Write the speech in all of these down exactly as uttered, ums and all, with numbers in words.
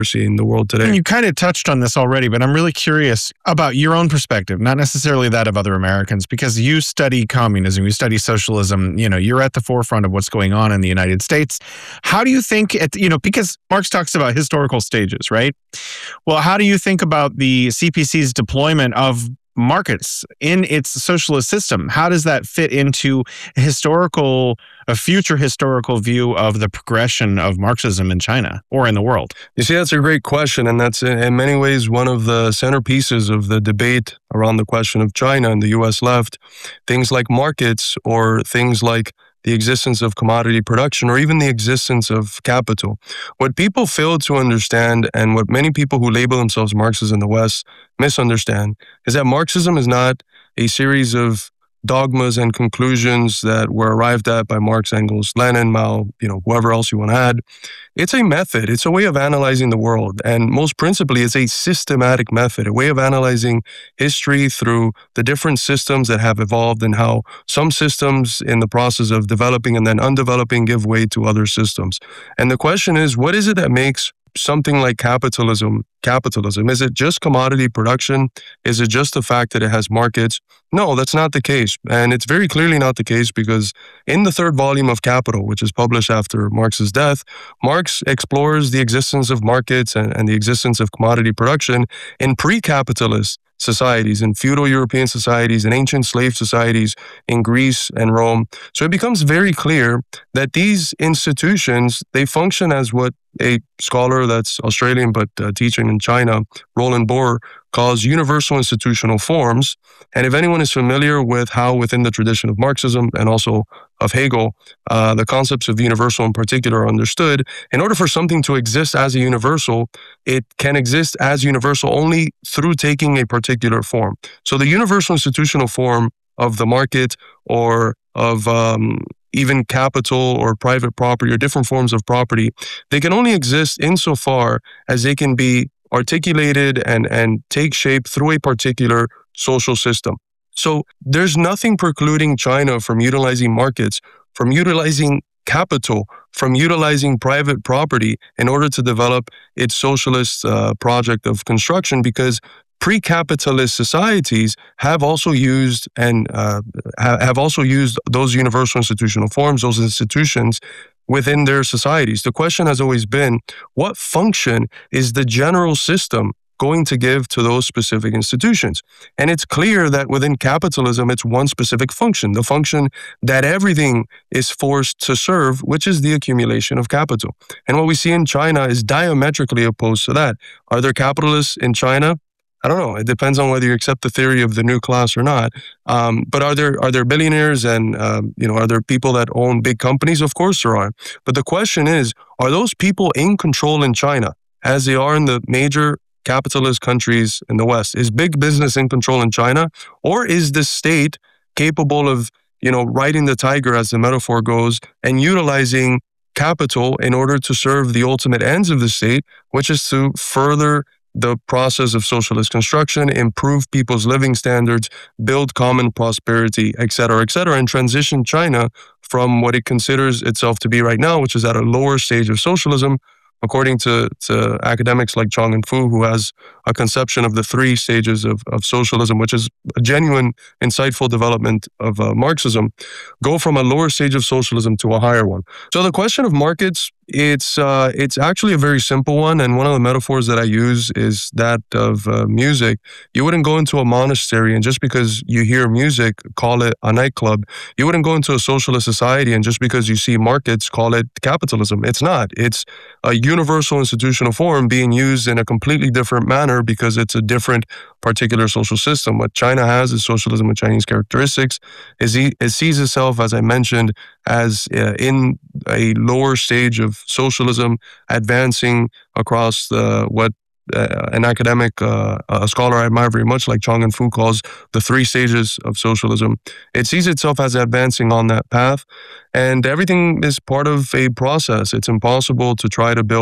in the world today. And you kind of touched on this already, but I'm really curious about your own perspective, not necessarily that of other Americans, because you study communism, you study socialism, you know, you're at the forefront of what's going on in the United States. How do you think, it, you know, because Marx talks about historical stages, right? Well, how do you think about the C P C's deployment of markets in its socialist system? How does that fit into historical, a future historical view of the progression of Marxism in China or in the world? You see, that's a great question. And that's in many ways one of the centerpieces of the debate around the question of China and the U S left. Things like markets or things like the existence of commodity production or even the existence of capital. What people fail to understand, and what many people who label themselves Marxists in the West misunderstand, is that Marxism is not a series of dogmas and conclusions that were arrived at by Marx, Engels, Lenin, Mao, you know, whoever else you want to add. It's a method. It's a way of analyzing the world. And most principally, it's a systematic method, a way of analyzing history through the different systems that have evolved and how some systems in the process of developing and then undeveloping give way to other systems. And the question is, what is it that makes something like capitalism capitalism? Is it just commodity production? Is it just the fact that it has markets? No, that's not the case. And it's very clearly not the case because in the third volume of Capital, which is published after Marx's death, Marx explores the existence of markets and, and the existence of commodity production in pre-capitalist societies, in feudal European societies, in ancient slave societies in Greece and Rome. So it becomes very clear that these institutions, they function as what a scholar that's Australian but uh, teaching in China, Roland Bohr, calls universal institutional forms. And if anyone is familiar with how within the tradition of Marxism and also of Hegel, uh, the concepts of universal in particular are understood, in order for something to exist as a universal, it can exist as universal only through taking a particular form. So the universal institutional form of the market or of um, even capital or private property or different forms of property, they can only exist insofar as they can be articulated and, and take shape through a particular social system. So there's nothing precluding China from utilizing markets, from utilizing capital, from utilizing private property in order to develop its socialist uh, project of construction, because pre-capitalist societies have also used and uh, have also used those universal institutional forms, those institutions within their societies. The question has always been, what function is the general system going to give to those specific institutions? And it's clear that within capitalism, it's one specific function, the function that everything is forced to serve, which is the accumulation of capital. And what we see in China is diametrically opposed to that. Are there capitalists in China? I don't know. It depends on whether you accept the theory of the new class or not. Um, but are there are there billionaires and um, you know are there people that own big companies? Of course there are. But the question is, are those people in control in China as they are in the major capitalist countries in the West? Is big business in control in China, or is the state capable of you know riding the tiger, as the metaphor goes, and utilizing capital in order to serve the ultimate ends of the state, which is to further the process of socialist construction, improve people's living standards, build common prosperity, et cetera, et cetera, and transition China from what it considers itself to be right now, which is at a lower stage of socialism, according to, to academics like Chong Fu, who has a conception of the three stages of, of socialism, which is a genuine, insightful development of uh, Marxism, go from a lower stage of socialism to a higher one. So the question of markets, it's uh, it's actually a very simple one. And one of the metaphors that I use is that of uh, music. You wouldn't go into a monastery and just because you hear music, call it a nightclub. You wouldn't go into a socialist society and just because you see markets, call it capitalism. It's not. It's a universal institutional form being used in a completely different manner because it's a different particular social system. What China has is socialism with Chinese characteristics. It sees itself, as I mentioned, as uh, in a lower stage of socialism, advancing across the, what uh, an academic, uh, a scholar I admire very much, like Chong Fu, calls the three stages of socialism. It sees itself as advancing on that path, and everything is part of a process. It's impossible to try to build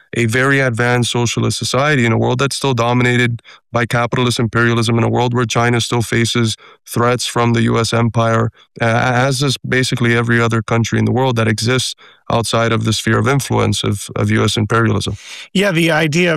a very advanced socialist society in a world that's still dominated by capitalist imperialism, in a world where China still faces threats from the U S empire, uh, as does basically every other country in the world that exists outside of the sphere of influence of, of U S imperialism. Yeah, the idea